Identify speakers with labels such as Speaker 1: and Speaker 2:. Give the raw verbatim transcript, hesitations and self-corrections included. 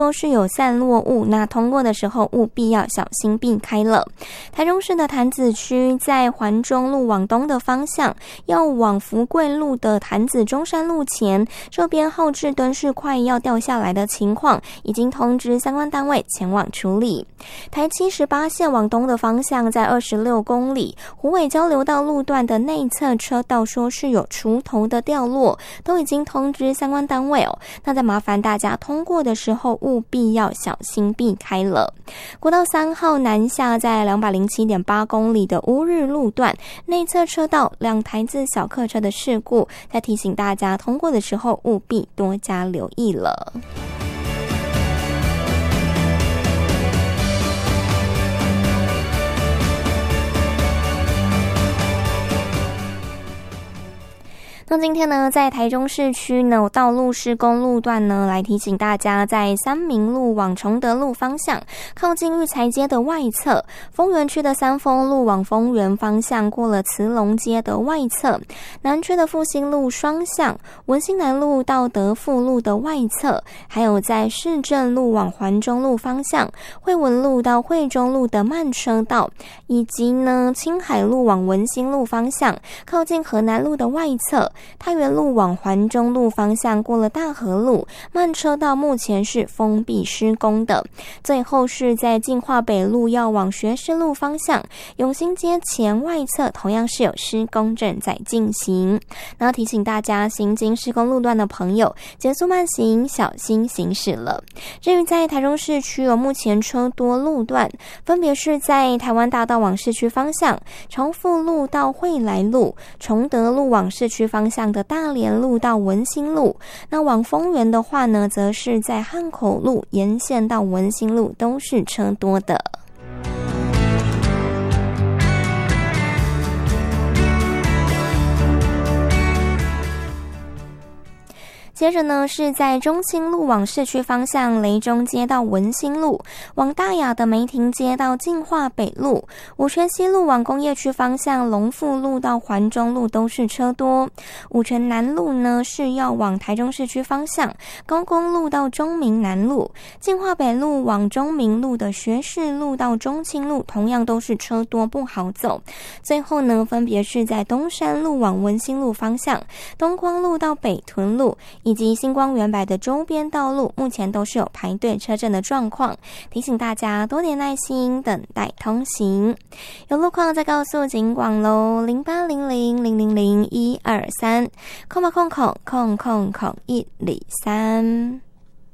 Speaker 1: 都是有散落物，那通过的时候务必要小心避开了。台中市的潭子区在环中路往东的方向，要往福贵路的潭子中山路前，这边后置灯是快要掉下来的情况，已经通知相关单位前往处理。台七十八线往东的方向，在二十六公里虎尾交流道路段的内侧车道说是有锄头的掉落，都已经通知相关单位哦。那再麻烦大家通过的时候务必要小心避开了。国道三号南下在 两百零七点八公里的乌日路段内侧车道两台自小客车的事故，再提醒大家通过的时候务必多加留意了。那今天呢，在台中市区呢，道路施工路段呢，来提醒大家，在三民路往崇德路方向，靠近育才街的外侧；丰原区的三丰路往丰原方向，过了慈龙街的外侧；南区的复兴路双向，文心南路到德富路的外侧；还有在市政路往环中路方向，惠文路到惠中路的慢车道，以及呢，青海路往文心路方向，靠近河南路的外侧。太原路往环中路方向，过了大河路，慢车道目前是封闭施工的。最后是在进化北路要往学士路方向，永兴街前外侧同样是有施工正在进行。那提醒大家，行经施工路段的朋友，减速慢行，小心行驶了。至于在台中市区有目前车多路段，分别是在台湾大道往市区方向，重复路到惠来路，崇德路往市区方向的大连路到文心路，那往丰原的话呢，则是在汉口路沿线到文心路都是车多的。接着呢，是在中清路往市区方向，雷中街到文心路，往大雅的梅亭街到进化北路，五权西路往工业区方向，龙富路到环中路都是车多。五权南路呢是要往台中市区方向，高公路到中明南路，进化北路往中明路的学士路到中清路同样都是车多不好走。最后呢，分别是在东山路往文心路方向，东光路到北屯路，以及星光园百的周边道路目前都是有排队车阵的状况，提醒大家多点耐心等待通行。有路况再告诉警广咯，零八零零零零零一二三，空吧空空空空空一里三。